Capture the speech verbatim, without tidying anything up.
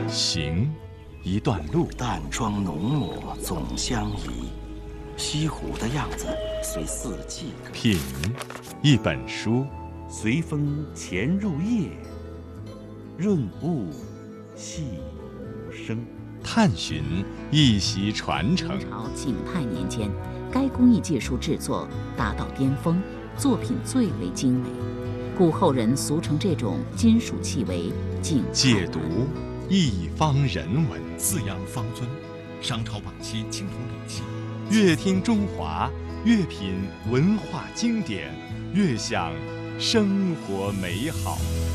行，一段路。 淡妆浓抹总相宜，西湖的样子随四季。 品，一本书。 随风潜入夜，润物细无声。 探寻，一席传承。 明朝景泰年间，该工艺技术制作达到巅峰，作品最为精美，故后人俗称这种金属器为景泰。 解读，一方人文。 四羊方尊，商朝晚期青铜礼器。 越听中华，越品文化经典，越享生活美好。